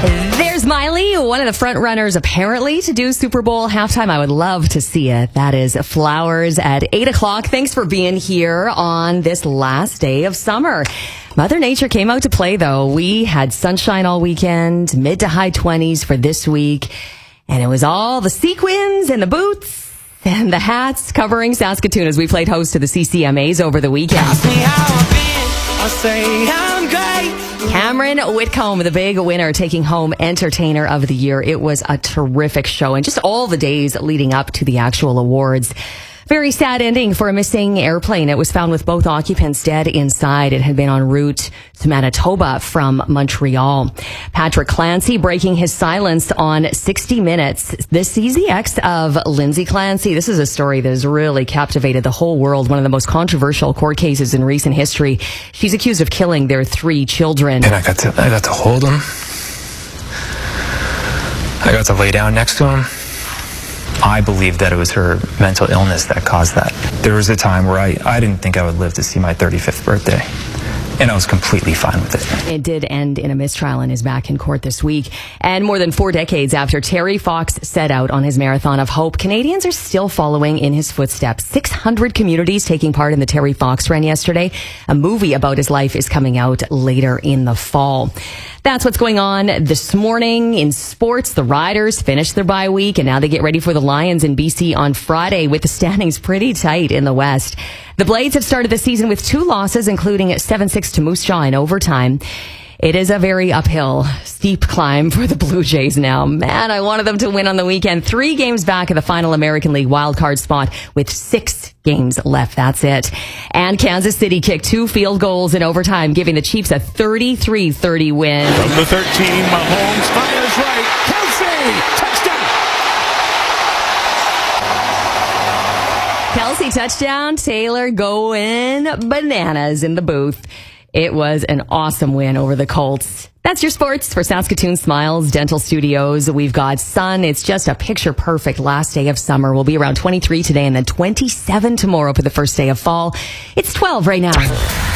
There's Miley, one of the front runners apparently to do Super Bowl halftime. I would love to see it. That is Flowers at 8 o'clock. Thanks for being here on this last day of summer. Mother Nature came out to play, though. We had sunshine all weekend, mid to high 20s for this week. And it was all the sequins and the boots and the hats covering Saskatoon as we played host to the CCMAs over the weekend. Ask me how I've been, I'll say I'm great. Cameron Whitcomb, the big winner, taking home Entertainer of the Year. It was a terrific show, and just all the days leading up to the actual awards. Very sad ending for a missing airplane. It was found with both occupants dead inside. It had been en route to Manitoba from Montreal. Patrick Clancy breaking his silence on 60 Minutes. This sees the ex of Lindsay Clancy. This is a story that has really captivated the whole world. One of the most controversial court cases in recent history. She's accused of killing their 3 children. And I got to hold him. I got to lay down next to him. I believe that it was her mental illness that caused that. There was a time where I didn't think I would live to see my 35th birthday. And I was completely fine with it. It did end in a mistrial and is back in court this week. And more than 4 decades after Terry Fox set out on his marathon of hope, Canadians are still following in his footsteps. 600 communities taking part in the Terry Fox run yesterday. A movie about his life is coming out later in the fall. That's what's going on this morning in sports. The Riders finished their bye week, and now they get ready for the Lions in BC on Friday with the standings pretty tight in the West. The Blades have started the season with 2 losses, including 7-6 to Moose Jaw in overtime. It is a very uphill, steep climb for the Blue Jays now. Man, I wanted them to win on the weekend. 3 games back of the final American League wildcard spot with 6 games left. That's it. And Kansas City kicked 2 field goals in overtime, giving the Chiefs a 33-30 win. From the 13, Mahomes fires right. Kelsey, touchdown! Kelsey touchdown. Taylor going bananas in the booth. It was an awesome win over the Colts. That's your sports for Saskatoon Smiles Dental Studios. We've got sun. It's just a picture-perfect last day of summer. We'll be around 23 today and then 27 tomorrow for the first day of fall. It's 12 right now.